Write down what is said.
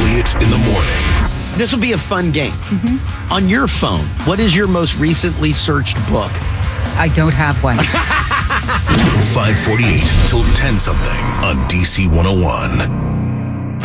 Elliott in the morning. This will be a fun game. On your phone, what is your most recently searched book? I don't have one. 548 till 10 something on DC 101.